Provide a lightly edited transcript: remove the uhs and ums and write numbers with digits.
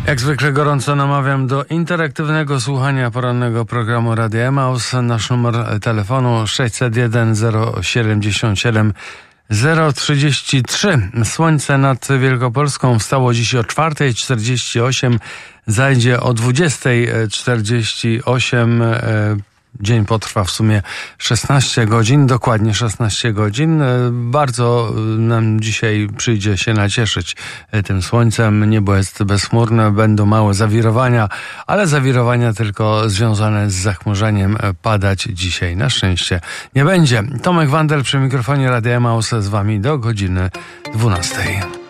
Jak zwykle gorąco namawiam do interaktywnego słuchania porannego programu Radia Emaus. Nasz numer telefonu 601 077 033. Słońce nad Wielkopolską wstało dziś o 4:48, zajdzie o 20:48. Dzień potrwa w sumie 16 godzin, dokładnie 16 godzin. Bardzo nam dzisiaj przyjdzie się nacieszyć tym słońcem. Niebo jest bezchmurne, będą małe zawirowania, ale zawirowania tylko związane z zachmurzeniem. Padać dzisiaj na szczęście nie będzie. Tomek Wandel przy mikrofonie Radia Emaus z wami do godziny 12.